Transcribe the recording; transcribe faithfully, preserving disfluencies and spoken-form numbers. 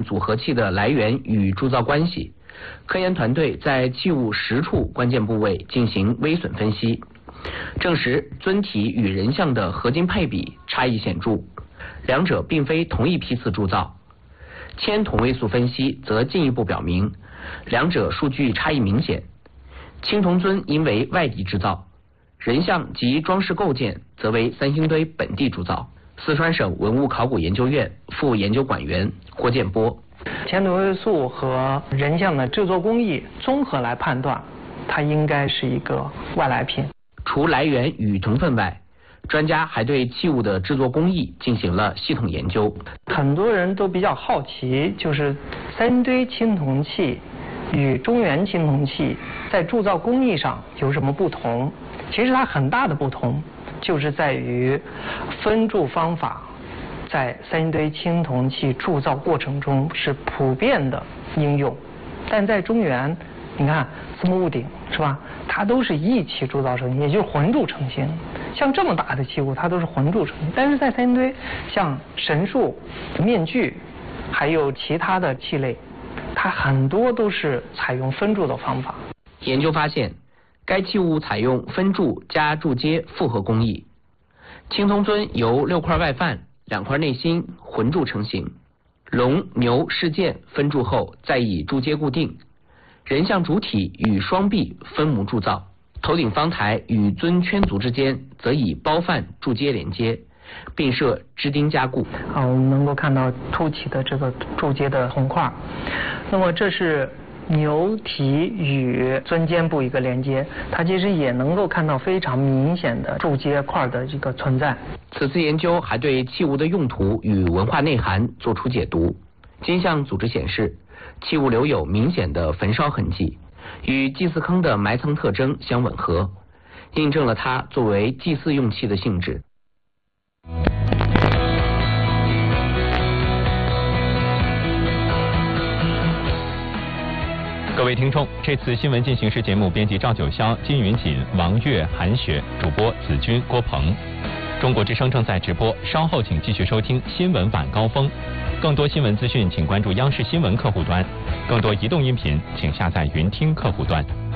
组合器的来源与铸造关系，科研团队在器物十处关键部位进行微损分析，证实尊体与人像的合金配比差异显著，两者并非同一批次铸造。铅同位素分析则进一步表明，两者数据差异明显。青铜尊因为外地制造，人像及装饰构件则为三星堆本地铸造。四川省文物考古研究院副研究馆员郭建波： 铅同位素和人像的制作工艺综合来判断，它应该是一个外来品。 除来源与成分外，专家还对器物的制作工艺进行了系统研究。 很多人都比较好奇，就是三星堆青铜器与中原青铜器在铸造工艺上有什么不同？其实它很大的不同就是在于分铸方法在三星堆青铜器铸造过程中是普遍的应用，但在中原，你看司母戊鼎是吧？它都是一起铸造成型，也就是混铸成型。像这么大的器物，它都是混铸成型。但是在三星堆，像神树、面具，还有其他的器类，它很多都是采用分铸的方法。 研究发现，该器物采用分铸加铸接复合工艺。青铜尊由六块外范、两块内芯混铸成型，龙、牛、饰件分铸后再以铸接固定。人像主体与双臂分模铸造，头顶方台与尊圈足之间则以包范铸接连接，并设支钉加固。 啊，我们能够看到凸起的这个铸接的铜块。那么这是牛蹄与尊肩部一个连接，它其实也能够看到非常明显的铸接块的这个存在。 此次研究还对器物的用途与文化内涵作出解读。金像组织显示，器物留有明显的焚烧痕迹，与祭祀坑的埋藏特征相吻合，印证了它作为祭祀用器的性质。 各位听众，这次新闻进行时节目编辑赵九霄、金云锦、王悦、韩雪，主播子君、郭鹏。中国之声正在直播，稍后请继续收听新闻晚高峰。更多新闻资讯，请关注央视新闻客户端；更多移动音频，请下载云听客户端。